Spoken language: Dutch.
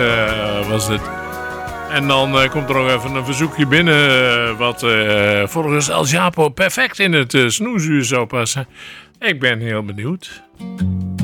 was het. En dan komt er nog even een verzoekje binnen wat volgens El Japo perfect in het snoezuur zou passen. Ik ben heel benieuwd.